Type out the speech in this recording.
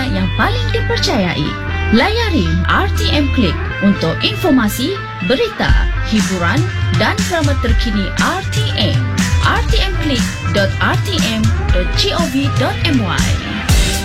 yang paling dipercayai. Layari RTM Click untuk informasi, berita, hiburan dan drama terkini RTM. rtmclick.rtm.gov.my